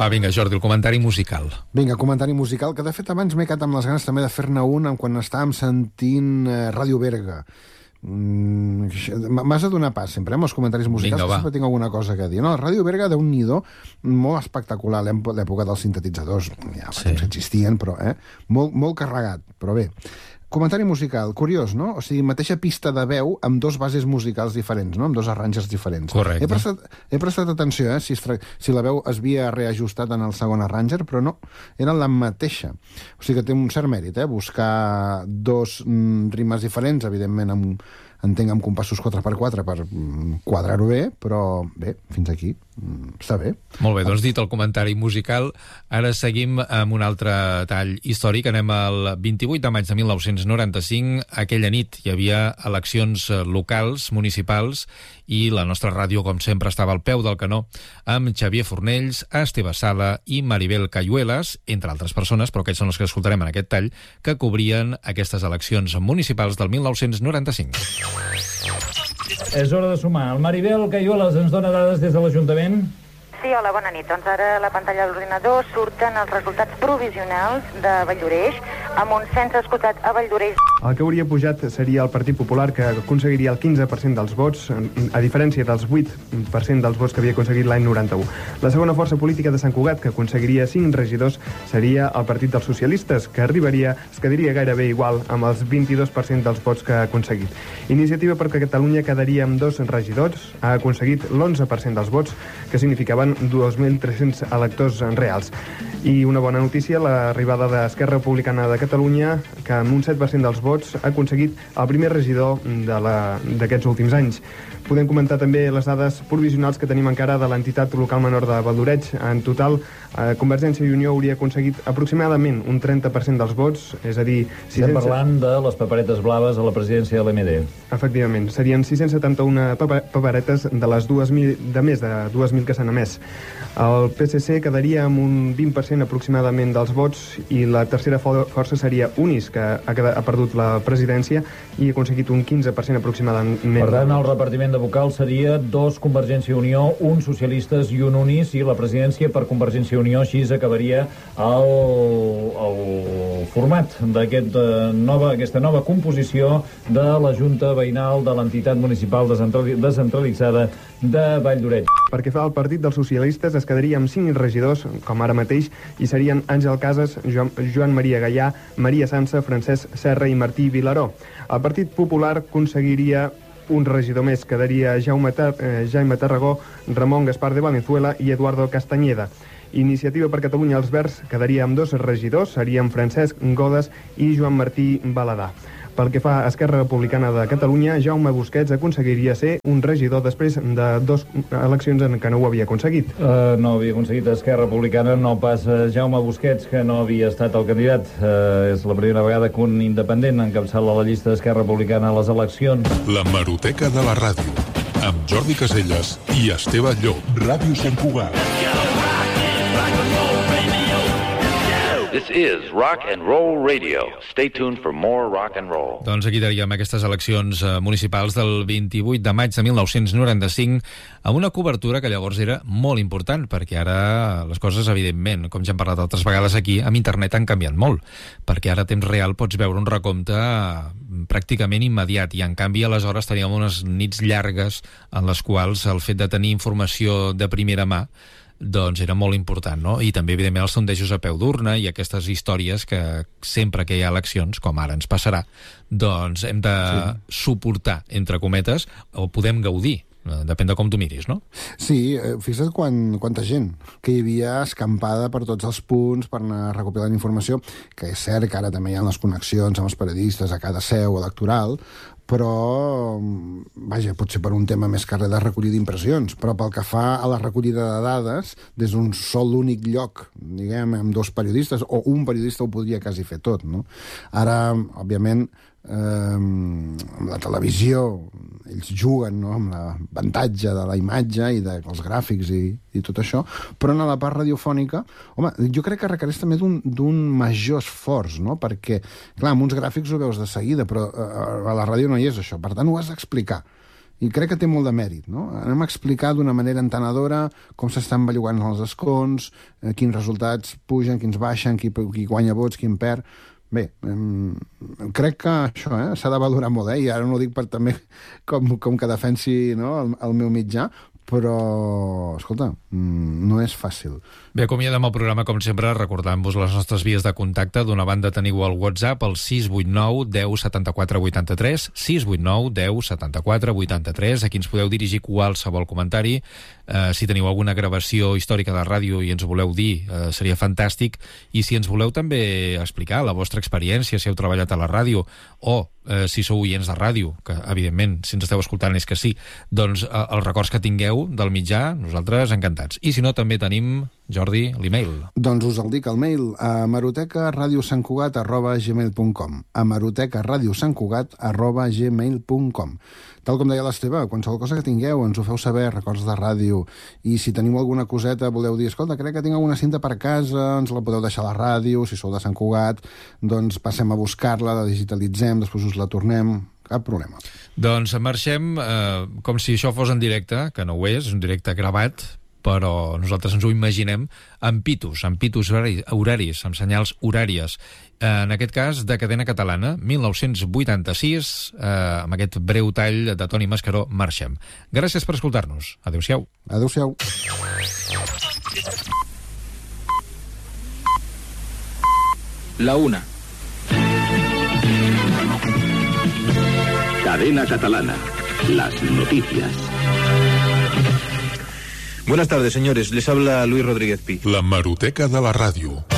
Va, vinga, Jordi, el comentari musical. Vinga, comentari musical, que de fet abans m'he quedat amb les ganes també de fer-ne un quan estàvem sentint Ràdio Berga. M'has de donar pas sempre, amb els comentaris musicals. Vinga, que sempre tinc alguna cosa a dir. No, Ràdio Berga, Déu-n'hi-do, molt espectacular, l'època dels sintetitzadors, ja fa temps que existien, però molt carregat, però bé. Comentari musical, curiós, no? O sigui, mateixa pista de veu amb dos bases musicals diferents, no? Amb dos arranges diferents. Correcte. He prestat atenció, si la veu es havia reajustat en el segon arranger, però no, era la mateixa. O sigui que té un cert mèrit, buscar dos ritmes diferents, evidentment entenc amb compassos 4x4 per quadrar-ho bé, però bé, fins aquí està bé. Molt bé, doncs dit el comentari musical, ara seguim amb un altre tall històric. Anem al 28 de maig de 1995. Aquella nit hi havia eleccions locals, municipals, i la nostra ràdio, com sempre, estava al peu del canó amb Xavier Fornells, Esteve Sala i Maribel Cayuelas, entre altres persones, però aquests són els que escoltarem en aquest tall, que cobrien aquestes eleccions municipals del 1995. És hora de sumar. El Maribel Cayuelas ens dona dades des de l'Ajuntament. Sí, hola, bona nit. Doncs ara a la pantalla de l'ordinador surten els resultats provisionals de Valldoreix, amb un cens escoltat a Valldoreix. El que hauria pujat seria el Partit Popular, que aconseguiria el 15% dels vots, a diferència dels 8% dels vots que havia aconseguit l'any 91. La segona força política de Sant Cugat, que aconseguiria 5 regidors, seria el Partit dels Socialistes, que es quedaria gairebé igual amb els 22% dels vots que ha aconseguit. Iniciativa per Catalunya quedaria amb 2 regidors, ha aconseguit l'11% dels vots, que significaven 2.300 electors reals. I una bona notícia, l'arribada d'Esquerra Republicana de Catalunya, que amb un 7% dels vots ha aconseguit el primer regidor d'aquests últims anys. Podem comentar també les dades provisionals que tenim encara de l'entitat local menor de Valldoreix. En total, Convergència i Unió hauria aconseguit aproximadament un 30% dels vots, és a dir... Estem parlant de les paperetes blaves a la presidència de l'MD. Efectivament, serien 671 paperetes de més de 2.000 que s'han emès. El PSC quedaria amb un 20% aproximadament dels vots i la tercera força seria Unis, que ha perdut la presidència i ha aconseguit un 15% aproximadament. Per tant, el repartiment de vocals seria 2 Convergència i Unió, 1 Socialistes i 1 Unis, i la presidència per Convergència i Unió. Així acabaria el format d'aquesta nova composició de la Junta Veïnal de l'entitat municipal descentralitzada de Valldoreix. Perquè fa el Partit dels Socialistes es quedaria amb 5 regidors, com ara mateix, i serien Àngel Casas, Joan Maria Gallà, Maria Sansa, Francesc Serra i Martí Vilaró. El Partit Popular aconseguiria un regidor més, quedaria Jaume Tarragó, Ramon Gaspar de Valenzuela i Eduardo Castañeda. Iniciativa per Catalunya als Verds quedaria amb 2 regidors, serien Francesc Godes i Joan Martí Baladà. Pel que fa a Esquerra Republicana de Catalunya, Jaume Busquets aconseguiria ser un regidor després de 2 eleccions en què no ho havia aconseguit. No havia aconseguit Esquerra Republicana, no pas Jaume Busquets, que no havia estat el candidat. És la primera vegada que un independent encapçala la llista d'Esquerra Republicana a les eleccions. La Hemeroteca de la ràdio, amb Jordi Casellas i Esteve Llop. Ràdio Sant Cugat. This is Rock and Roll Radio. Stay tuned for more rock and roll. Doncs aquí teníem aquestes eleccions municipals del 28 de maig de 1995 amb una cobertura que llavors era molt important, perquè ara les coses, evidentment, com ja hem parlat altres vegades aquí, amb internet han canviat molt, perquè ara a temps real pots veure un recompte pràcticament immediat, i en canvi aleshores teníem unes nits llargues en les quals el fet de tenir informació de primera mà doncs era molt important, no? I també, evidentment, els sondejos a peu d'urna i aquestes històries que sempre que hi ha eleccions, com ara ens passarà, doncs hem de suportar, entre cometes, o podem gaudir. Depèn de com tu miris, no? Sí, fixa't quanta gent que hi havia escampada per tots els punts per anar recopilant informació, que és cert que ara també hi ha les connexions amb els periodistes a cada seu electoral, però, vaja, potser per un tema més carrer de recollida d'impressions, però pel que fa a la recollida de dades, des d'un sol únic lloc, diguem, amb 2 periodistes, o un periodista ho podria quasi fer tot, no? Ara, òbviament, amb la televisió ells juguen, no?, amb l'avantatge de la imatge i dels gràfics i tot això, però en la part radiofònica, home, jo crec que requereix també d'un major esforç, no?, perquè, clar, amb uns gràfics ho veus de seguida, però a la ràdio no hi és això, per tant ho has d'explicar. i crec que té molt de mèrit, no? Anem a explicar d'una manera entenedora com s'estan bellugant els escons, quins resultats pugen, quins baixen, qui guanya vots, qui en perd. Bé, crec que això s'ha de valorar molt, i ara no ho dic per també com que defensi, no, el meu mitjà, però, escolta, no és fàcil. Bé, acomiadem el programa, com sempre, recordant-vos les nostres vies de contacte. D'una banda teniu el WhatsApp, el 689 10 74 83, 689 10 74 83, aquí ens podeu dirigir qualsevol comentari. Si teniu alguna gravació històrica de ràdio i ens ho voleu dir, seria fantàstic. I si ens voleu també explicar la vostra experiència, si heu treballat a la ràdio, o si sou oients de ràdio, que evidentment, si ens esteu escoltant és que sí, doncs els records que tingueu del mitjà, nosaltres encantats. I si no, també tenim, Jordi, l'email. Doncs us el dic, el mail, hemerotecaradiosantcugat@gmail.com, hemerotecaradiosantcugat@gmail.com. Tal com deia l'Esteve, qualsevol cosa que tingueu, ens ho feu saber, records de ràdio, i si teniu alguna coseta, voleu dir, escolta, crec que tinc alguna cinta per casa, ens la podeu deixar a la ràdio, si sou de Sant Cugat, doncs passem a buscar-la, la digitalitzem, després us la tornem, cap problema. Doncs marxem com si això fos en directe, que no ho és un directe gravat, però nosaltres ens ho imaginem amb pitos horaris, amb senyals horàries. En aquest cas, de cadena catalana, 1986, amb aquest breu tall de Toni Mascaró, marxem. Gràcies per escoltar-nos. Adéu-siau. Adéu-siau. La una. Cadena Catalana. Las noticias. Buenas tardes, señores. Les habla Luis Rodríguez Pi. La Hemeroteca de la ràdio.